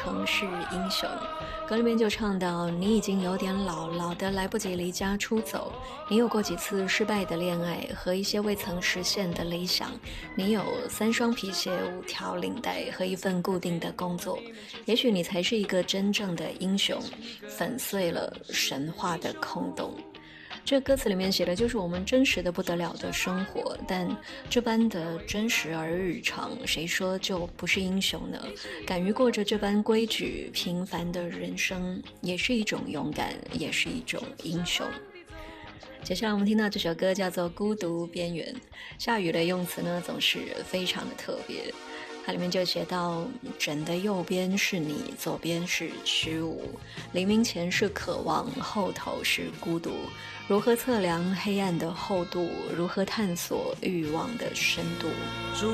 城市英雄。歌里面就唱到，你已经有点老，老得来不及离家出走，你有过几次失败的恋爱和一些未曾实现的理想，你有3双皮鞋、5条领带和一份固定的工作，也许你才是一个真正的英雄，粉碎了神话的空洞。这歌词里面写的就是我们真实的不得了的生活，但这般的真实而日常，谁说就不是英雄呢？敢于过着这般规矩平凡的人生，也是一种勇敢，也是一种英雄。接下来我们听到这首歌叫做《孤独边缘》，下雨的用词呢总是非常的特别。它里面就写到，枕的右边是你，左边是虚无，黎明前是渴望，后头是孤独，如何测量黑暗的厚度，如何探索欲望的深度。